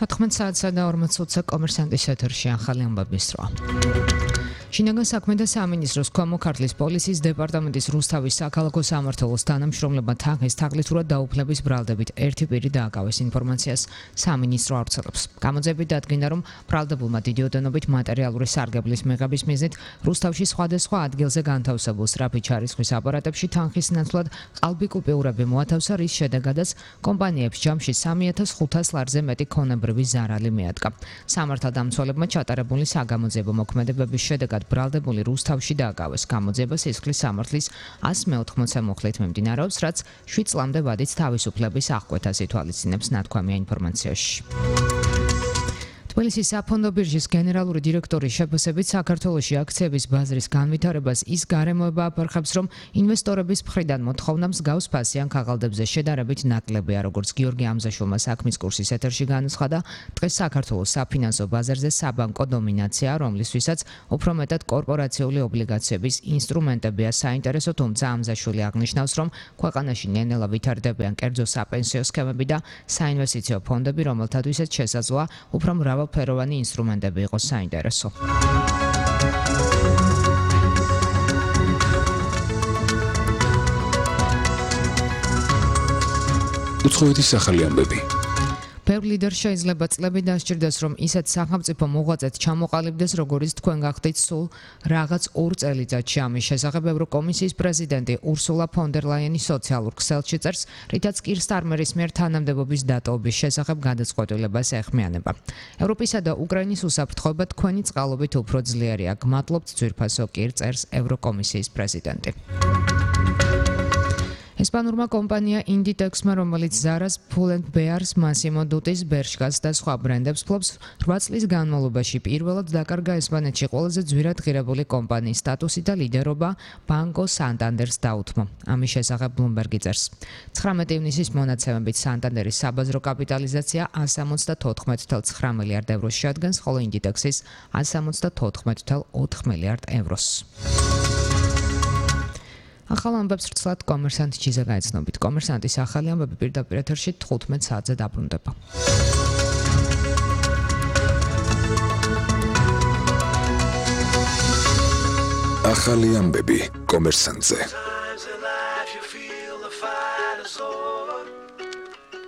14 საათსა და 40 წუთზე კომერსანტის ეთერში ახალი ამბების რვა. შინაგან საქმეთა სამინისტროს ქვემო ქართლის პოლიციის დეპარტამენტის რუსთავის საქალაქო სამმართველოს თანამშრომლებმა თაღის თაღლითურად დაუფლების ბრალდებით ერთი პირი დააკავეს ინფორმაციას სამინისტრო ავრცელებს. გამოძიებით დადგინდა, რომ ბრალდებულმა დიდი ოდენობით მატერიალური სარგებლის მიღების მიზნით რუსთავში სხვადასხვა ადგილზე განთავსებულ სწრაფი ჩარისხვის აპარატებში თანხის ნაცვლად ყალბი კუპიურები მოათავსა, რის შედეგადაც კომპანიებს ჯამში 3500 ლარზე მეტი ქონებრივი ზარალი მიადგა. სამართალდამცველებმა ჩატარებული საგამოძიებო მოქმედებების შედეგად ბრალდებული რუსთავში დააკავეს. გამოძიება სისხლის სამართლის 180 მუხლით მიმდინარეობს, რაც 7 წლამდე ვადით თავისუფლების აღკვეთას ითვალისწინებს, ნათქვამია ინფორმაციაში. თბილისის საფონდო ბირჟის გენერალური დირექტორის შეფასებით საქართველოში აქციების ბაზრის განვითარებას ის გარემოება აფარხებს, რომ ინვესტორების მხრიდან მოთხოვნა მსგავს ფასიან ქაღალდებზე შედარებით ნაკლებია, როგორც გიორგი ამზაშვილმა საქმის კურსის ეთერში განაცხადა. დღეს საქართველოს საფინანსო ბაზარზე საბანკო დომინაციაა, რომლისთვისაც უფრო მეტად კორპორაციული ობლიგაციების ინსტრუმენტებია საინტერესო, თუმცა ამზაშვილი აღნიშნავს, რომ ქვეყანაში ნელ-ნელა ვითარდებიან კერძო საპენსიო სქემები და საინვესტიციო ფონდები, რომელთათვისაც შესაძლოა უფრო მრავალფეროვანი ინსტრუმენტები იყოს საინტერესო. უცხოეთის ახალი ამბები. ბევრ ლიდერს შეიძლება წლები დასჭირდეს, რომ ისეთ სახელმწიფო მოღვაწედ ჩამოყალიბდეს, როგორიც თქვენ გახდით სულ რაღაც 2 წელიწადში. ამის შესახებ ევროკომისიის პრეზიდენტი ურსულა ფონ დერ ლაიენი სოციალურ ქსელში წერს, რითაც კირ სტარმერის მიერ თანამდებობის დატოვების შესახებ გადაწყვეტილებას ეხმიანება. ევროპისა და უკრაინის უსაფრთხოება თქვენი წყალობით უფრო ძლიერია. გმადლობთ, ძვირფასო კირ, წერს ევროკომისიის პრეზიდენტი. ესპანურმა კომპანია Inditexმა, რომელიც Zara-ს, Pull&Bear's, Massimo Dutti's, Bershka-ს და სხვა ბრენდებს ფლობს, 8 წლის განმავლობაში პირველად დაკარგა ესპანეთში ყველაზე ძვირად ღირებული კომპანიის სტატუსი და ლიდერობა Banco Santander-ს დაუთმო. ამის შესახებ Bloomberg წერს. 19 ივნისის მონაცემებით Santander-ის საბაზრო კაპიტალიზაცია 174.9 მილიარდ ევროს შეადგენს, ხოლო Inditex-ის 174.4 მილიარდ ევროს. ახალ ამბებს რცლად კომერსანტ ჩიზა გაეცნობით. კომერსანტის ახალი ამბები პირდაპირ ეთერში 15 საათზე დაბრუნდება. ახალი ამბები კომერსანტზე.